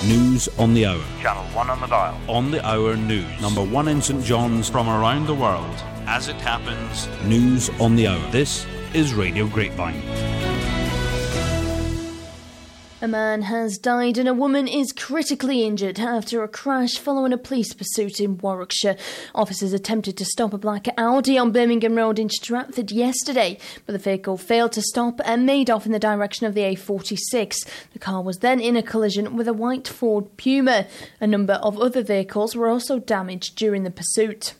News on the hour. Channel 1 on the dial. On the hour news. Number 1 in St John's. From around the world. As it happens. News on the hour. This is Radio Grapevine. A man has died and a woman is critically injured after a crash following a police pursuit in Warwickshire. Officers attempted to stop a black Audi on Birmingham Road in Stratford yesterday, but the vehicle failed to stop and made off in the direction of the A46. The car was then in a collision with a white Ford Puma. A number of other vehicles were also damaged during the pursuit.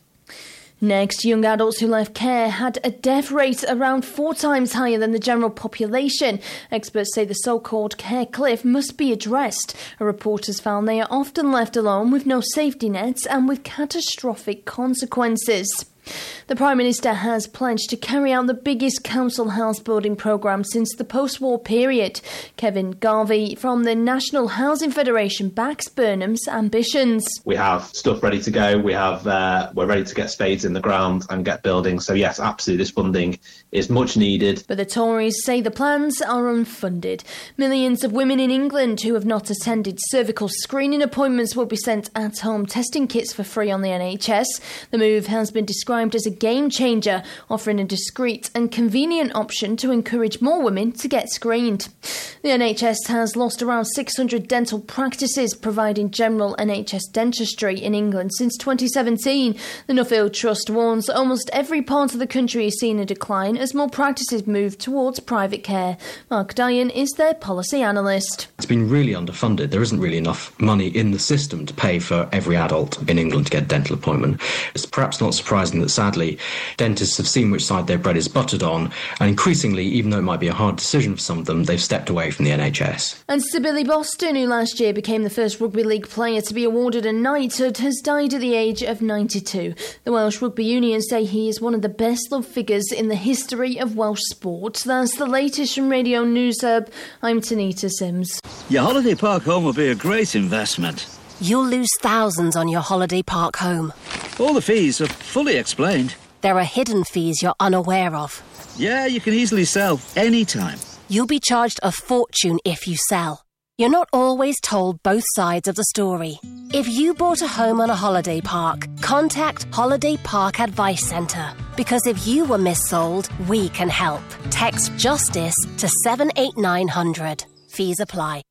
Next, young adults who left care had a death rate around 4 times higher than the general population. Experts say the so-called care cliff must be addressed. A report has found they are often left alone with no safety nets and with catastrophic consequences. The Prime Minister has pledged to carry out the biggest council house building programme since the post-war period. Kevin Garvey from the National Housing Federation backs Burnham's ambitions. We have stuff ready to go. We're ready to get spades in the ground and get building. So yes, absolutely, this funding is much needed. But the Tories say the plans are unfunded. Millions of women in England who have not attended cervical screening appointments will be sent at-home testing kits for free on the NHS. The move has been described as a game changer, offering a discreet and convenient option to encourage more women to get screened. The NHS has lost around 600 dental practices providing general NHS dentistry in England since 2017. The Nuffield Trust warns almost every part of the country is seeing a decline as more practices move towards private care. Mark Dyan is their policy analyst. It's been really underfunded. There isn't really enough money in the system to pay for every adult in England to get a dental appointment. It's perhaps not surprising that sadly dentists have seen which side their bread is buttered on, and increasingly, even though it might be a hard decision for some of them, they've stepped away from the NHS. And Sir Billy Boston, who last year became the first rugby league player to be awarded a knighthood, has died at the age of 92. The Welsh Rugby Union say he is one of the best loved figures in the history of Welsh sport. That's the latest from Radio News Hub. I'm Tanita Sims. Your holiday park home will be a great investment. You'll lose thousands on your holiday park home. All the fees are fully explained. There are hidden fees you're unaware of. Yeah, you can easily sell anytime. You'll be charged a fortune if you sell. You're not always told both sides of the story. If you bought a home on a holiday park, contact Holiday Park Advice Centre. Because if you were missold, we can help. Text JUSTICE to 78900. Fees apply.